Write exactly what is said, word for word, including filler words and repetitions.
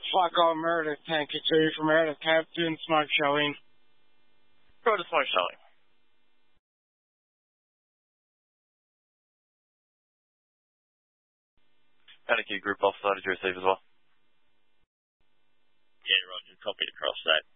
Flacco Meredith, Tank two from Meredith, Captain, smoke showing. Go to smoke showing. Panic Group Alpha, did you receive as well? Yeah, Roger, copied across that.